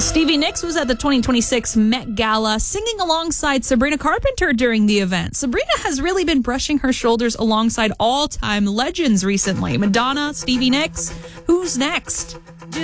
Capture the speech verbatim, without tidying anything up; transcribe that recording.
Well, Stevie Nicks was at the twenty twenty-six Met Gala singing alongside Sabrina Carpenter during the event. Sabrina has really been brushing her shoulders alongside all-time legends recently. Madonna, Stevie Nicks. Who's next?